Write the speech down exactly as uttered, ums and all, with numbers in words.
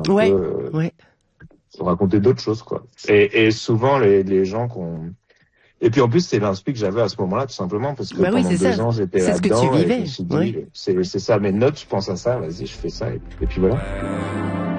un ouais, peu euh, ouais. raconter d'autres choses, quoi. Et, et souvent, les, les gens qu'on... Et puis en plus, c'est l'inspi que j'avais à ce moment-là, tout simplement, parce que Bah oui, pendant c'est deux ça. ans, j'étais C'est ce que tu là-dedans et je me vivais. suis Ouais. dit, c'est c'est ça mes notes, je pense à ça, vas-y, je fais ça, et, et puis voilà.